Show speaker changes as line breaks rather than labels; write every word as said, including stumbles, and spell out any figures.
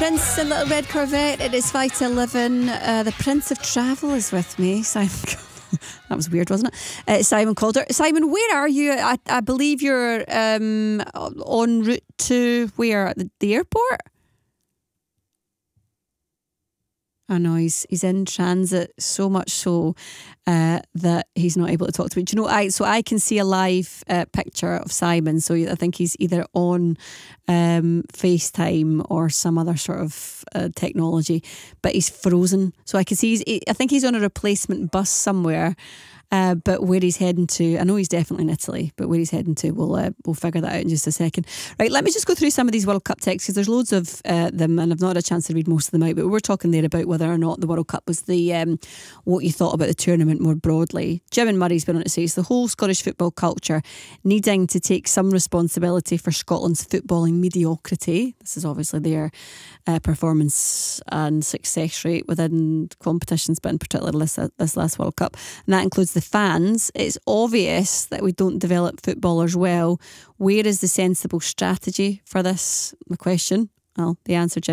Prince and Little Red Corvette. It is five to eleven. Uh, the Prince of Travel is with me, Simon. That was weird, wasn't it? Uh, Simon Calder. Simon, where are you? I, I believe you're um, en route to where? At the, the airport? I know he's he's in transit, so much so uh, that he's not able to talk to me. Do you know? I so I can see a live uh, picture of Simon. So I think he's either on um, FaceTime or some other sort of uh, technology, but he's frozen. So I can see. He's, I think he's on a replacement bus somewhere. Uh, but where he's heading to, I know he's definitely in Italy, but where he's heading to, we'll uh, we'll figure that out in just a second. Right, let me just go through some of these World Cup texts because there's loads of uh, them, and I've not had a chance to read most of them out. But we were talking there about whether or not the World Cup was the um, what you thought about the tournament more broadly. Jim and Murray's been on to say it's the whole Scottish football culture needing to take some responsibility for Scotland's footballing mediocrity. This is obviously their uh, performance and success rate within competitions, but in particular this, this last World Cup, and that includes the fans. It's obvious that we don't develop footballers well. Where is the sensible strategy for this? The question, well, the answer, Jim.